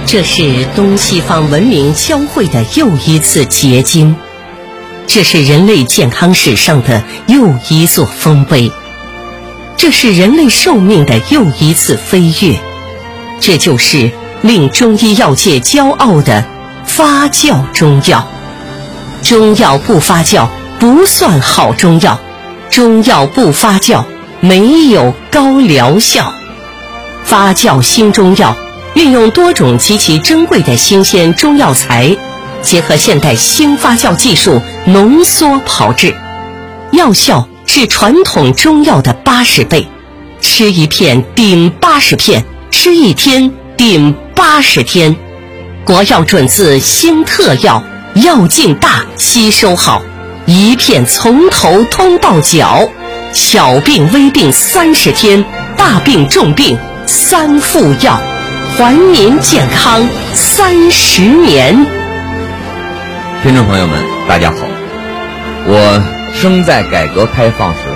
这是东西方文明交汇的又一次结晶，这是人类健康史上的又一座丰碑，这是人类寿命的又一次飞跃，这就是令中医药界骄傲的发酵中药。中药不发酵不算好中药，中药不发酵没有高疗效。发酵新中药运用多种极其珍贵的新鲜中药材，结合现代新发酵技术浓缩炮制，药效是传统中药的80倍，吃一片顶80片，吃一天顶80天。国药准字新特药，药劲大，吸收好，一片从头通到脚，小病微病30天，大病重病3副药，还您健康30年。 听众朋友们，大家好，我生在改革开放时